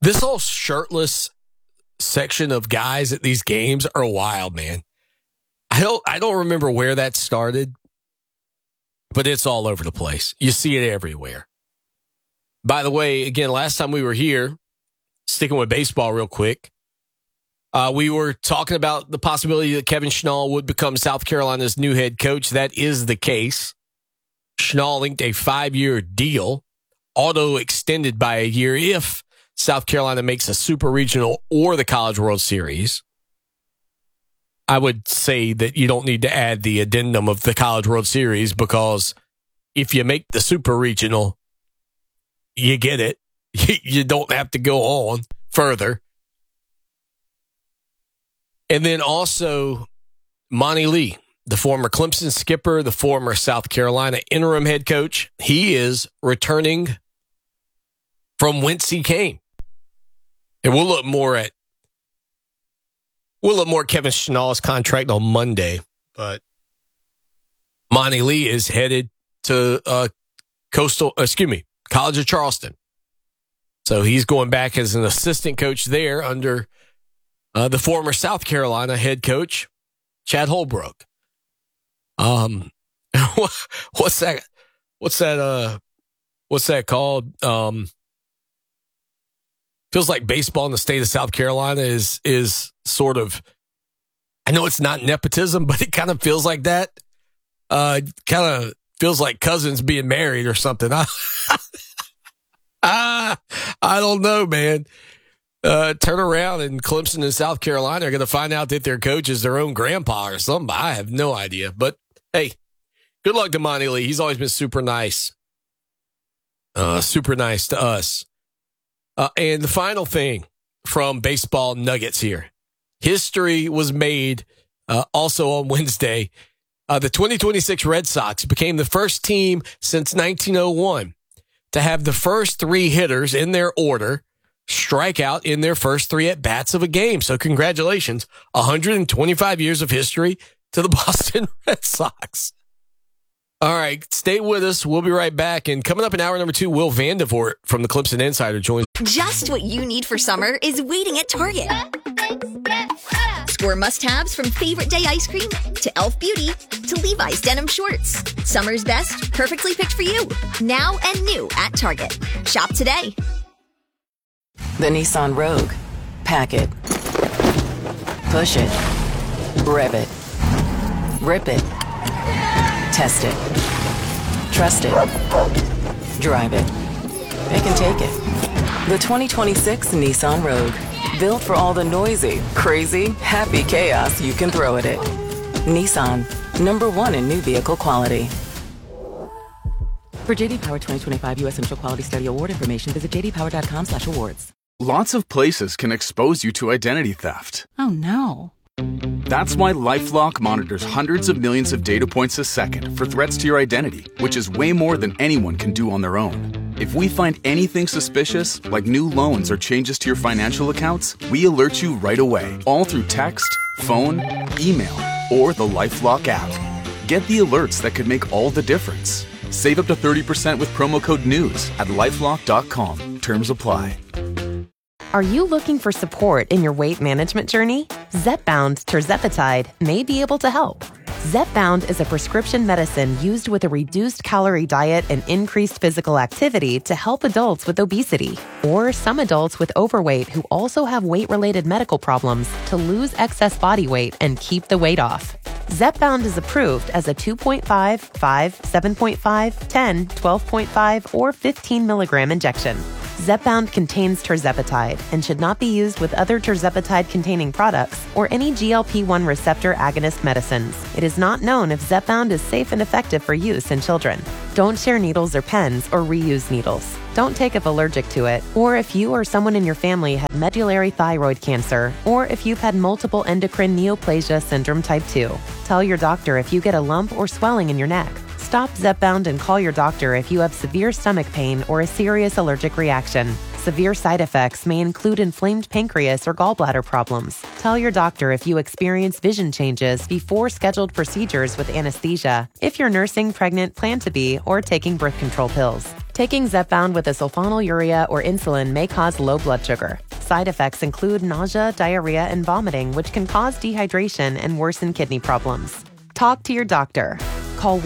This whole shirtless section of guys at these games are wild, man. I don't remember where that started, but it's all over the place. You see it everywhere. By the way, again, last time we were here, sticking with baseball real quick, we were talking about the possibility that Kevin Schnall would become South Carolina's new head coach. That is the case. Schnall inked a 5-year deal, auto-extended by a year if South Carolina makes a Super Regional or the College World Series. I would say that you don't need to add the addendum of the College World Series, because if you make the Super Regional, you get it. You don't have to go on further. And then also Monty Lee, the former Clemson skipper, the former South Carolina interim head coach. He is returning from whence he came. And we'll look more at Kevin Schnall's contract on Monday, but Monty Lee is headed to College of Charleston. So he's going back as an assistant coach there under the former South Carolina head coach, Chad Holbrook. What's that called? Feels like baseball in the state of South Carolina is sort of, I know it's not nepotism, but it kind of feels like that. Kind of feels like cousins being married or something. I don't know, man. Turn around and Clemson and South Carolina are going to find out that their coach is their own grandpa or something. I have no idea. But, hey, good luck to Monty Lee. He's always been super nice. Super nice to us. And the final thing from Baseball Nuggets here. History was made also on Wednesday. The 2026 Red Sox became the first team since 1901 to have the first 3 hitters in their order strike out in their first 3 at-bats of a game. So congratulations, 125 years of history to the Boston Red Sox. All right, stay with us. We'll be right back. And coming up in hour number 2, Will Vandevoort from the Clemson Insider joins. Just what you need for summer is waiting at Target. Score must-haves from Favorite Day ice cream to Elf Beauty to Levi's denim shorts. Summer's best, perfectly picked for you. Now and new at Target. Shop today. The Nissan Rogue. Pack it. Push it. Rev it. Rip it. Test it. Trust it. Drive it. It can take it. The 2026 Nissan Rogue. Built for all the noisy, crazy, happy chaos you can throw at it. Nissan. #1 in new vehicle quality. For JD Power 2025 U.S. Central Quality Study Award information, visit jdpower.com/awards. Lots of places can expose you to identity theft. Oh, no. That's why LifeLock monitors hundreds of millions of data points a second for threats to your identity, which is way more than anyone can do on their own. If we find anything suspicious, like new loans or changes to your financial accounts, we alert you right away, all through text, phone, email, or the LifeLock app. Get the alerts that could make all the difference. Save up to 30% with promo code NEWS at LifeLock.com. Terms apply. Are you looking for support in your weight management journey? Zepbound tirzepatide may be able to help. Zepbound is a prescription medicine used with a reduced calorie diet and increased physical activity to help adults with obesity or some adults with overweight who also have weight-related medical problems to lose excess body weight and keep the weight off. Zepbound is approved as a 2.5, 5, 7.5, 10, 12.5, or 15 milligram injection. Zepbound contains tirzepatide and should not be used with other tirzepatide-containing products or any GLP-1 receptor agonist medicines. It is not known if Zepbound is safe and effective for use in children. Don't share needles or pens or reuse needles. Don't take if allergic to it, or if you or someone in your family had medullary thyroid cancer, or if you've had multiple endocrine neoplasia syndrome type 2. Tell your doctor if you get a lump or swelling in your neck. Stop Zepbound and call your doctor if you have severe stomach pain or a serious allergic reaction. Severe side effects may include inflamed pancreas or gallbladder problems. Tell your doctor if you experience vision changes before scheduled procedures with anesthesia, if you're nursing, pregnant, plan to be, or taking birth control pills. Taking Zepbound with a sulfonylurea or insulin may cause low blood sugar. Side effects include nausea, diarrhea, and vomiting, which can cause dehydration and worsen kidney problems. Talk to your doctor. Call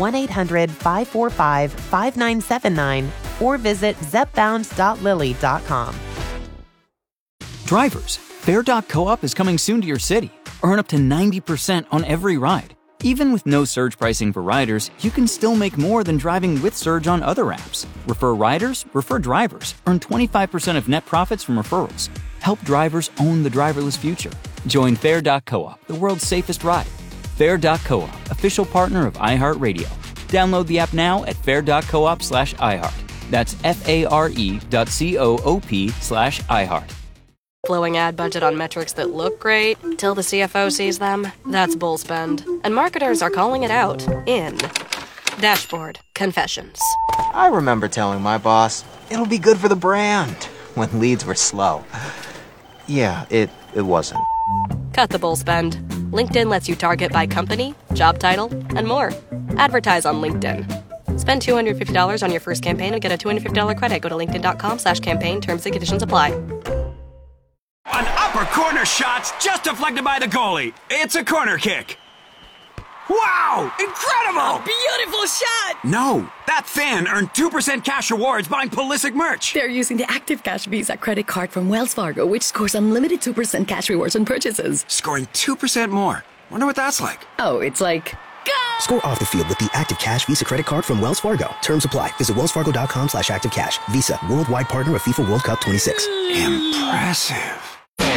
1-800-545-5979 or visit zepbound.lilly.com. Drivers, Fare.coop is coming soon to your city. Earn up to 90% on every ride. Even with no surge pricing for riders, you can still make more than driving with Surge on other apps. Refer riders, refer drivers. Earn 25% of net profits from referrals. Help drivers own the driverless future. Join Fare.coop, the world's safest ride. Fare.coop, official partner of iHeartRadio. Download the app now at fare.coop/iHeart. That's FARE.coop/iHeart. Blowing ad budget on metrics that look great till the CFO sees them. That's bull spend. And marketers are calling it out in Dashboard Confessions. I remember telling my boss, it'll be good for the brand, when leads were slow. Yeah, it wasn't. Cut the bull spend. LinkedIn lets you target by company, job title, and more. Advertise on LinkedIn. Spend $250 on your first campaign and get a $250 credit. Go to linkedin.com/campaign. Terms and conditions apply. An upper corner shot's just deflected by the goalie. It's a corner kick. Wow! Incredible! Beautiful shot! No, that fan earned 2% cash rewards buying Pulisic merch. They're using the Active Cash Visa credit card from Wells Fargo, which scores unlimited 2% cash rewards on purchases. Scoring 2% more. Wonder what that's like. Oh, it's like... Go! Score off the field with the Active Cash Visa credit card from Wells Fargo. Terms apply. Visit wellsfargo.com/activecash. Visa, worldwide partner of FIFA World Cup 26. Impressive.